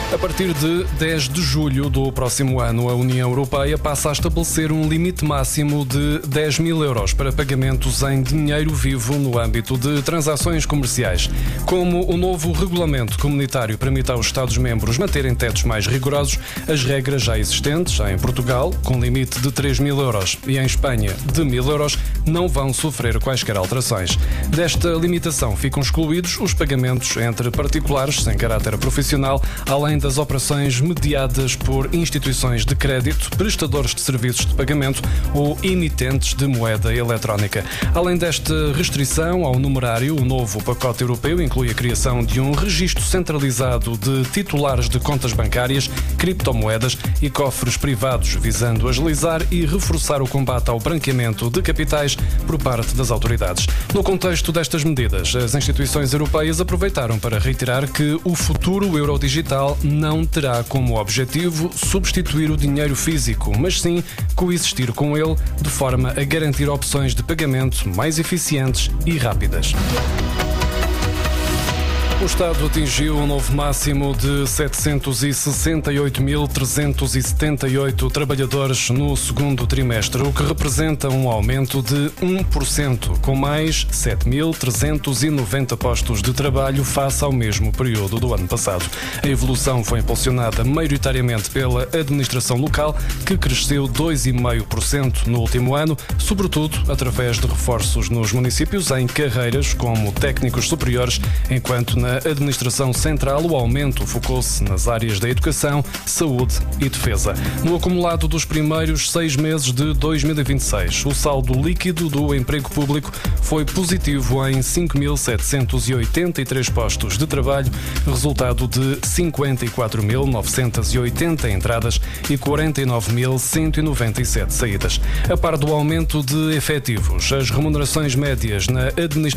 A partir de 10 de julho do próximo ano, a União Europeia passa a estabelecer um limite máximo de 10 mil euros para pagamentos em dinheiro vivo no âmbito de transações comerciais. Como o novo regulamento comunitário permite aos Estados-membros manterem tetos mais rigorosos, as regras já existentes em Portugal, com limite de 3 mil euros, e em Espanha, de 1.000 euros, não vão sofrer quaisquer alterações. Desta limitação ficam excluídos os pagamentos entre particulares sem caráter profissional, além das operações mediadas por instituições de crédito, prestadores de serviços de pagamento ou emitentes de moeda eletrónica. Além desta restrição ao numerário, o novo pacote europeu inclui a criação de um registro centralizado de titulares de contas bancárias, criptomoedas e cofres privados, visando agilizar e reforçar o combate ao branqueamento de capitais por parte das autoridades. No contexto destas medidas, as instituições europeias aproveitaram para reiterar que o futuro eurodigital não terá como objetivo substituir o dinheiro físico, mas sim coexistir com ele de forma a garantir opções de pagamento mais eficientes e rápidas. O Estado atingiu um novo máximo de 768.378 trabalhadores no segundo trimestre, o que representa um aumento de 1%, com mais 7.390 postos de trabalho face ao mesmo período do ano passado. A evolução foi impulsionada maioritariamente pela administração local, que cresceu 2,5% no último ano, sobretudo através de reforços nos municípios em carreiras como técnicos superiores, enquanto na administração central o aumento focou-se nas áreas da educação, saúde e defesa. No acumulado dos primeiros 6 meses de 2026, o saldo líquido do emprego público foi positivo em 5.783 postos de trabalho, resultado de 54.980 entradas e 49.197 saídas. A par do aumento de efetivos, as remunerações médias na administração